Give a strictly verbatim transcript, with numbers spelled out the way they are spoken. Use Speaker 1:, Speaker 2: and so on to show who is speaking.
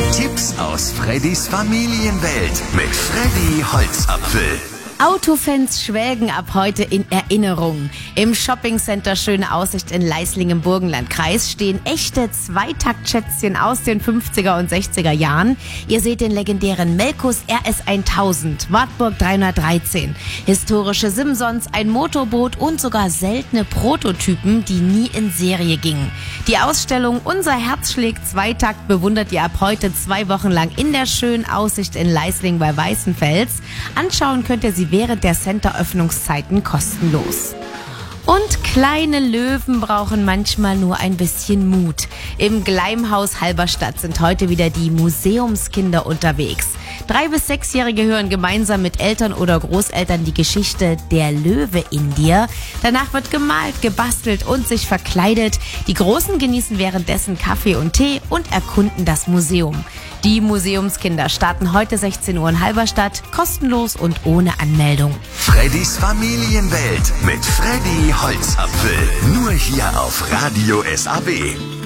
Speaker 1: Tipps aus Freddys Familienwelt mit Freddy Holzapfel.
Speaker 2: Autofans schwelgen ab heute in Erinnerung. Im Shoppingcenter Schöne Aussicht in Leisling im Burgenlandkreis stehen echte Zweitakt-Schätzchen aus den fünfziger und sechziger Jahren. Ihr seht den legendären Melkus R S tausend, Wartburg dreihundertdreizehn, historische Simsons, ein Motorboot und sogar seltene Prototypen, die nie in Serie gingen. Die Ausstellung Unser Herz schlägt Zweitakt bewundert ihr ab heute zwei Wochen lang in der Schönen Aussicht in Leisling bei Weißenfels. Anschauen könnt ihr sie während der Center-Öffnungszeiten kostenlos. Und kleine Löwen brauchen manchmal nur ein bisschen Mut. Im Gleimhaus Halberstadt sind heute wieder die Museumskinder unterwegs. Drei- bis Sechsjährige hören gemeinsam mit Eltern oder Großeltern die Geschichte Der Löwe in dir. Danach wird gemalt, gebastelt und sich verkleidet. Die Großen genießen währenddessen Kaffee und Tee und erkunden das Museum. Die Museumskinder starten heute sechzehn Uhr in Halberstadt, kostenlos und ohne Anmeldung.
Speaker 1: Freddys Familienwelt mit Freddy Holzapfel. Nur hier auf Radio S A B.